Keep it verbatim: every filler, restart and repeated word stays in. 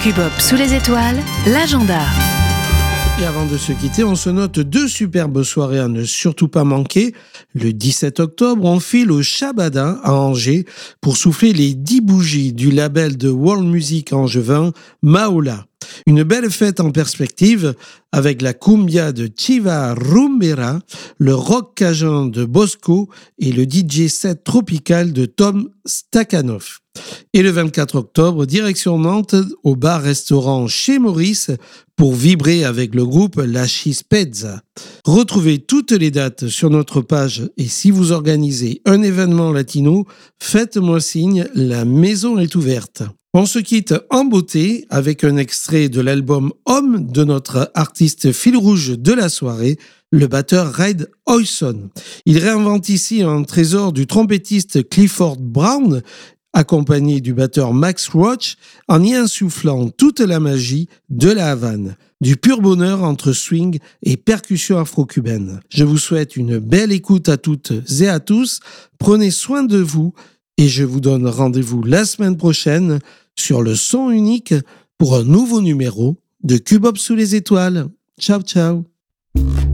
Cubop sous les étoiles, l'agenda. Et avant de se quitter, on se note deux superbes soirées à ne surtout pas manquer. Le dix-sept octobre, on file au Shabada à Angers pour souffler les dix bougies du label de world music angevin Maola. Une belle fête en perspective avec la cumbia de Chiva Rumbera, le rock cajun de Bosco et le D J set tropical de Tom Stakhanov. Et le vingt-quatre octobre, direction Nantes au bar-restaurant Chez Maurice pour vibrer avec le groupe La Chispezza. Retrouvez toutes les dates sur notre page et si vous organisez un événement latino, faites-moi signe, la maison est ouverte. On se quitte en beauté avec un extrait de l'album Homme de notre artiste fil rouge de la soirée, le batteur Red Oyson. Il réinvente ici un trésor du trompettiste Clifford Brown, accompagné du batteur Max Roach, en y insufflant toute la magie de la Havane. Du pur bonheur entre swing et percussion afro-cubaine. Je vous souhaite une belle écoute à toutes et à tous. Prenez soin de vous et je vous donne rendez-vous la semaine prochaine sur le son unique pour un nouveau numéro de Cubop sous les étoiles. Ciao, ciao.